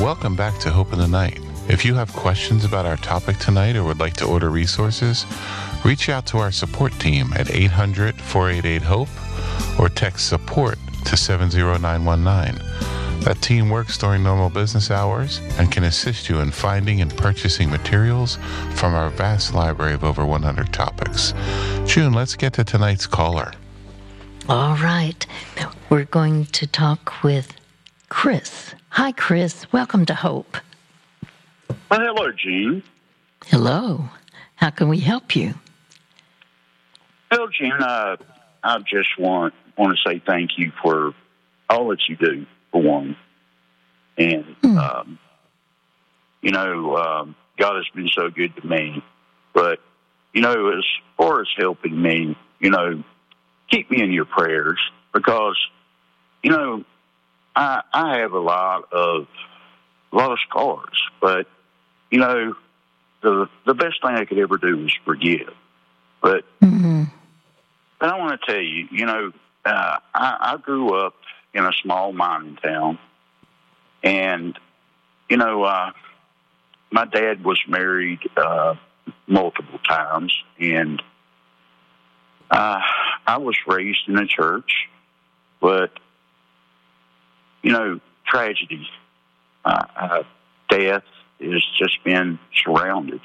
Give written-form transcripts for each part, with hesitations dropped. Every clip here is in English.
Welcome back to Hope in the Night. If you have questions about our topic tonight or would like to order resources, reach out to our support team at 800-488-HOPE or text support to 70919. That team works during normal business hours and can assist you in finding and purchasing materials from our vast library of over 100 topics. June, let's get to tonight's caller. All right. We're going to talk with Chris. Hi, Chris. Welcome to Hope. Hello, Gene. Hello. How can we help you? Well, Gene, I just want to say thank you for all that you do, for one. And, God has been so good to me. But, as far as helping me, keep me in your prayers because, I have a lot of scars, but, the best thing I could ever do is forgive. But, but I want to tell you, I grew up in a small mining town, and, my dad was married multiple times, and I was raised in a church, but, tragedy, death has just been surrounded.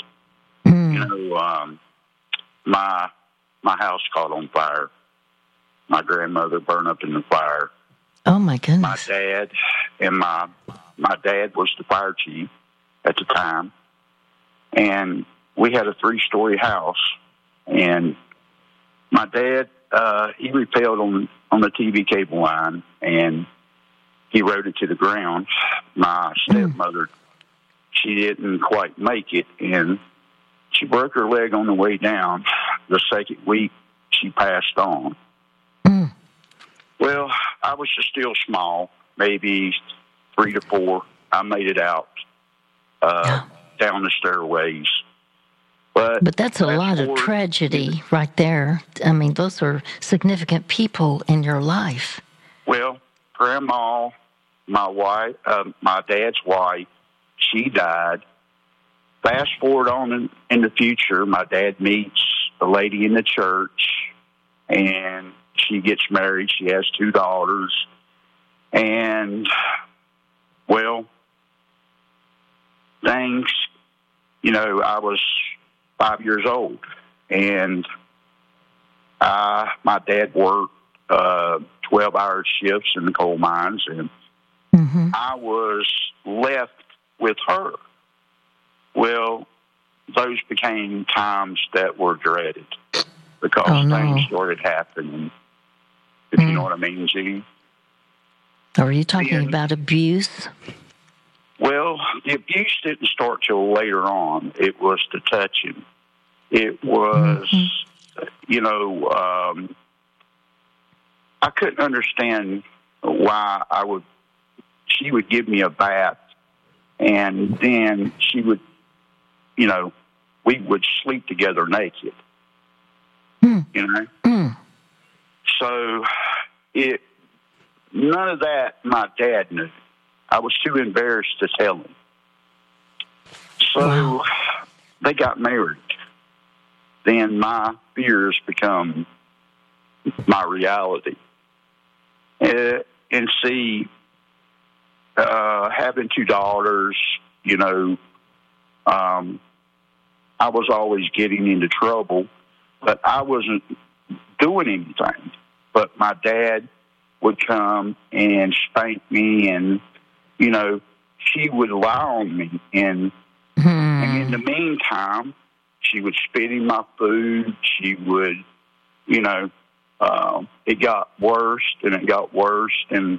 My house caught on fire. My grandmother burned up in the fire. Oh, my goodness. My dad and my dad was the fire chief at the time, and we had a 3-story house, and my dad, he repelled on the TV cable line, and he rode it to the ground. My stepmother, she didn't quite make it, and she broke her leg on the way down. The second week, she passed on. Well, I was just still small, maybe 3 to 4. I made it out down the stairways. But that's a lot of tragedy right there. I mean, those are significant people in your life. Well, Grandma, my wife, my dad's wife, she died. Fast forward on in the future, my dad meets a lady in the church, and she gets married. She has 2 daughters. And, well, things, I was 5 years old. And my dad worked 12-hour shifts in the coal mines, and I was left with her. Well, those became times that were dreaded because things started happening, if you know what I mean, Gene. Are you talking about abuse? Well, the abuse didn't start till later on. It was the touching. It was, I couldn't understand why she would give me a bath, and then she would, we would sleep together naked, So none of that my dad knew. I was too embarrassed to tell him. So they got married. Then my fears become my reality. And see, having 2 daughters, I was always getting into trouble, but I wasn't doing anything. But my dad would come and spank me, and, she would lie on me. And in the meantime, she would spit in my food. She would, it got worse, and it got worse. And,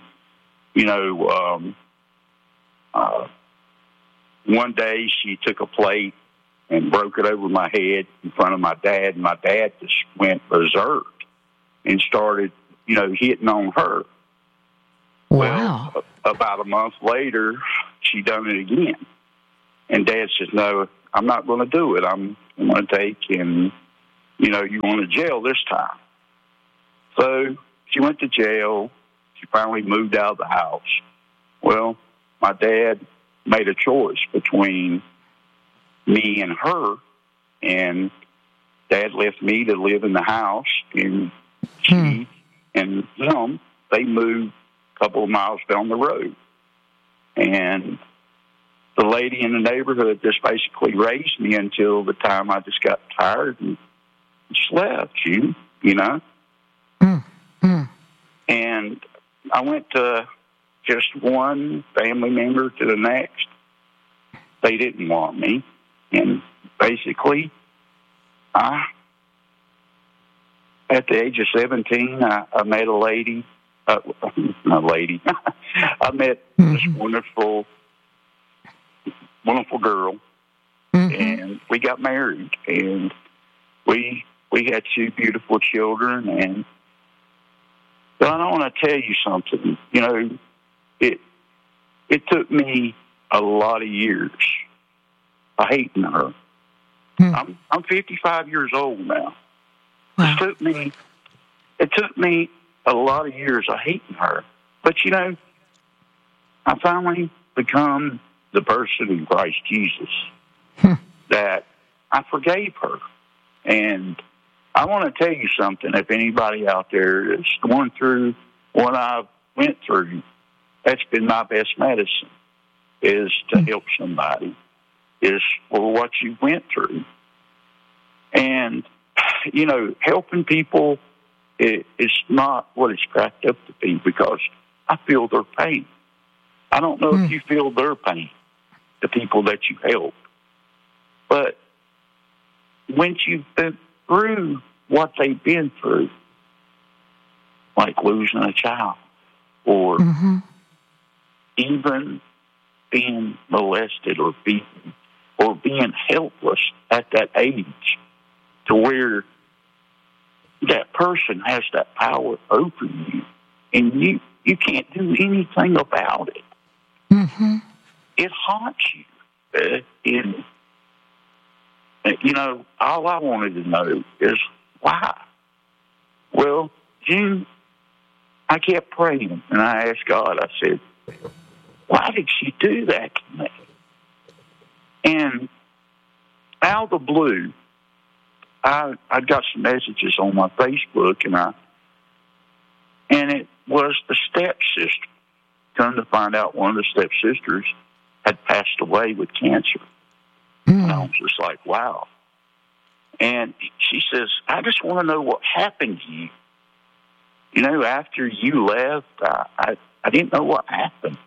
one day she took a plate and broke it over my head in front of my dad, and my dad just went berserk and started, hitting on her. Wow. Well, about a month later, she done it again. And Dad says, no, I'm not going to do it. I'm going to take and, you're going to jail this time. So she went to jail. She finally moved out of the house. Well, my dad, made a choice between me and her, and Dad left me to live in the house, and she and him, they moved a couple of miles down the road. And the lady in the neighborhood just basically raised me until the time I just got tired and just left, you know. And I went to just one family member to the next. They didn't want me. And basically, at the age of 17, I met a lady. I met this wonderful girl, and we got married, and we had 2 beautiful children. And but I want to tell you something. You know, it took me a lot of years of hating her. I'm 55 years old now. Wow. It took me a lot of years of hating her. But, you know, I finally become the person in Christ Jesus that I forgave her. And I want to tell you something. If anybody out there is going through what I went through, that's been my best medicine, is to help somebody, is for what you went through. And, you know, helping people is not what it's cracked up to be, because I feel their pain. I don't know if you feel their pain, the people that you help. But when you've been through what they've been through, like losing a child, or even being molested or beaten, or being helpless at that age, to where that person has that power over you, and you can't do anything about it. It haunts you. You know, all I wanted to know is why. Well, June, I kept praying, and I asked God, I said, why did she do that to me? And out of the blue, I got some messages on my Facebook, and it was the stepsister. Come to find out, one of the stepsisters had passed away with cancer. And I was just like, wow. And she says, I just want to know what happened to you. You know, after you left, I didn't know what happened.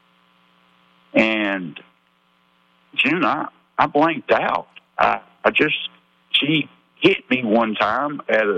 And June, I blanked out. She hit me one time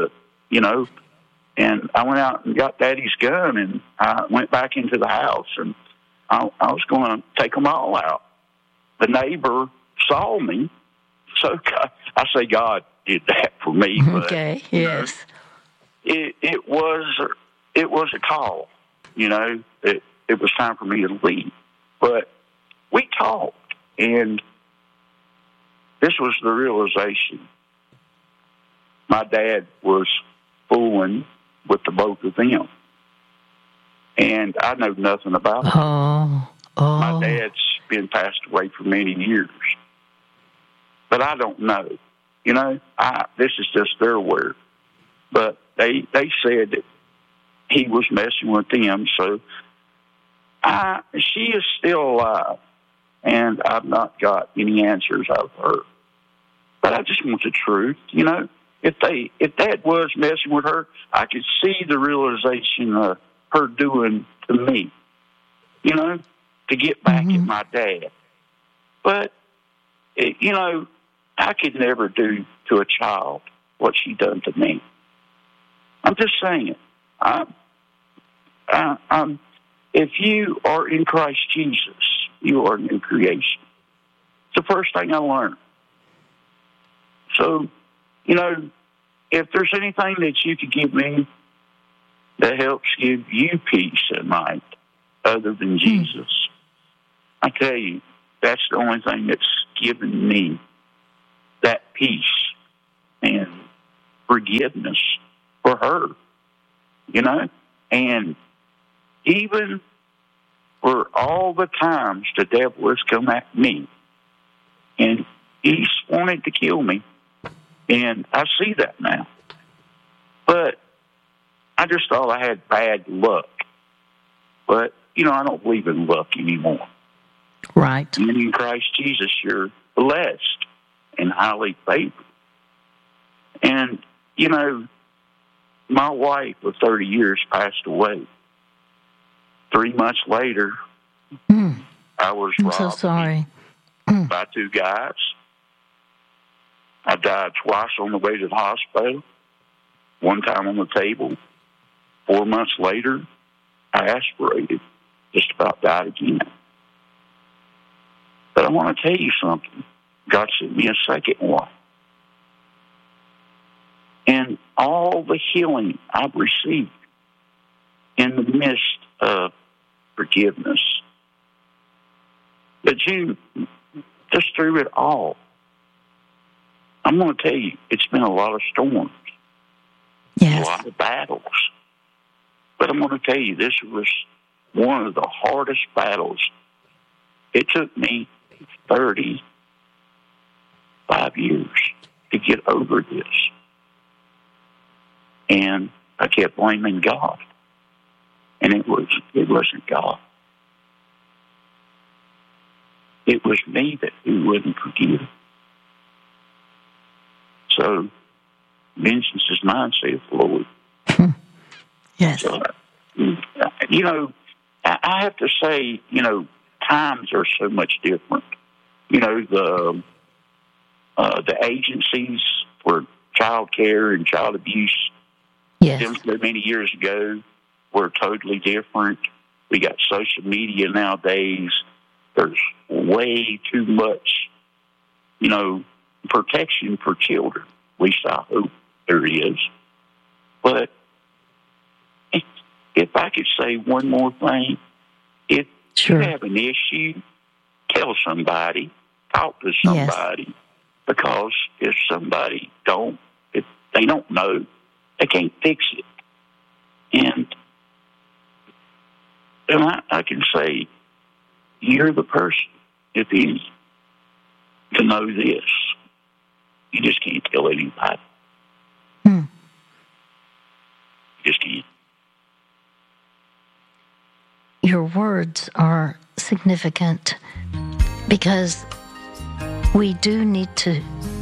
and I went out and got Daddy's gun, and I went back into the house, and I was going to take them all out. The neighbor saw me, so I say God did that for me. Okay, but, yes. It was a call. You know, it was time for me to leave. But we talked, and this was the realization. My dad was fooling with the both of them, and I know nothing about it. My dad's been passed away for many years, but I don't know. You know, this is just their word. But they said that he was messing with them, so she is still alive, and I've not got any answers out of her. But I just want the truth, you know. If Dad was messing with her, I could see the realization of her doing to me, you know, to get back at my dad. But, you know, I could never do to a child what she done to me. I'm just saying. If you are in Christ Jesus, you are a new creation. It's the first thing I learned. So, you know, if there's anything that you could give me that helps give you peace at night other than Jesus, I tell you, that's the only thing that's given me that peace and forgiveness for her, you know? And even for all the times the devil has come at me, and he's wanted to kill me, and I see that now. But I just thought I had bad luck. But, I don't believe in luck anymore. Right. And in Christ Jesus, you're blessed and highly favored. And, my wife of 30 years passed away. 3 months later, I was robbed. I'm so sorry. By 2 guys. I died twice on the way to the hospital. One time on the table. 4 months later, I aspirated. Just about died again. But I want to tell you something. God sent me a second wife. And all the healing I've received in the midst of forgiveness. But June, just through it all, I'm going to tell you, it's been a lot of storms. Yes. A lot of battles. But I'm going to tell you, this was one of the hardest battles. It took me 35 years to get over this. And I kept blaming God. And it wasn't God. It was me who wouldn't forgive. So, vengeance is mine, saith the Lord. Yes. So, I have to say, times are so much different. The agencies for child care and child abuse, yes, so many years ago, were totally different. We got social media nowadays. There's way too much, protection for children. At least I hope there is. But if I could say one more thing, if you have an issue, tell somebody, talk to somebody, because if they don't know, they can't fix it. And I can say, you're the person, if any, to know this. You just can't tell anybody. You just can't. Your words are significant because we do need to,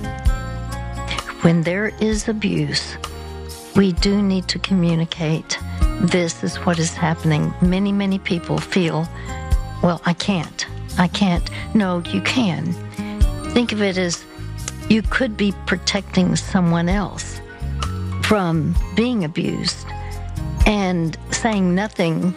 when there is abuse, we do need to communicate. This is what is happening. Many, many people feel, well, I can't. No, you can. Think of it as you could be protecting someone else from being abused, and saying nothing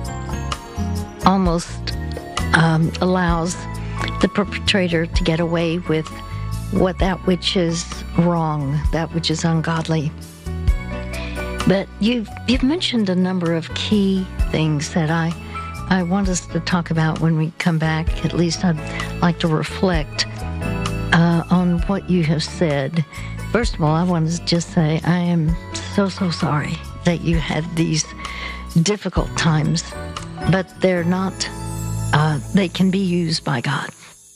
almost allows the perpetrator to get away with that which is wrong, that which is ungodly. But you've mentioned a number of key things that I want us to talk about when we come back. At least I'd like to reflect on what you have said. First of all, I want to just say I am so sorry that you had these difficult times, but they're not, they can be used by God.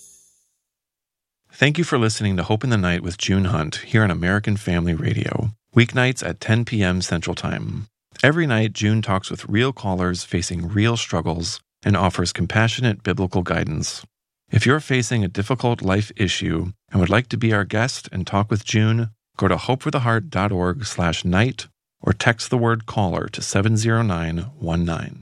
Thank you for listening to Hope in the Night with June Hunt here on American Family Radio, weeknights at 10 p.m. Central Time. Every night, June talks with real callers facing real struggles and offers compassionate biblical guidance. If you're facing a difficult life issue and would like to be our guest and talk with June, go to hopefortheheart.org/night or text the word caller to 70919.